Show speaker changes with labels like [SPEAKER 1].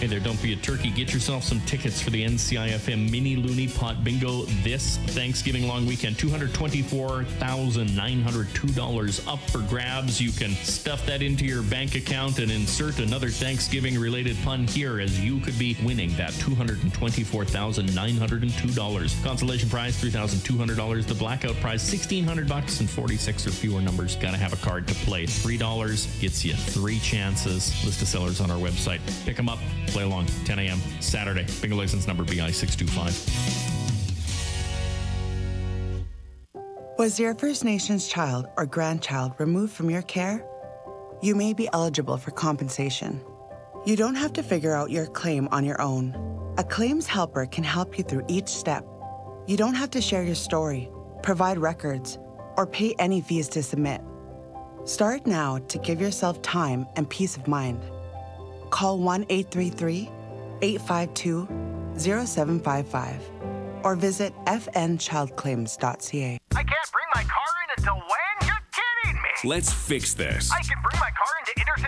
[SPEAKER 1] Hey there, don't be a turkey. Get yourself some tickets for the NCIFM Mini Looney Pot Bingo this Thanksgiving long weekend. $224,902 up for grabs. You can stuff that into your bank account and insert another Thanksgiving-related pun here, as you could be winning that $224,902. Consolation prize, $3,200. The blackout prize, $1,600 and 46 or fewer numbers. Got to have a card to play. $3 gets you 3 chances. List of sellers on our website. Pick them up. Play along. 10 a.m. Saturday. Bingo license number BI625.
[SPEAKER 2] Was your First Nations child or grandchild removed from your care? You may be eligible for compensation. You don't have to figure out your claim on your own. A claims helper can help you through each step. You don't have to share your story, provide records, or pay any fees to submit. Start now to give yourself time and peace of mind. Call 1-833-852-0755 or visit fnchildclaims.ca.
[SPEAKER 3] I can't bring my car in until when? You're kidding me!
[SPEAKER 4] Let's fix this.
[SPEAKER 3] I can bring my car into Intercity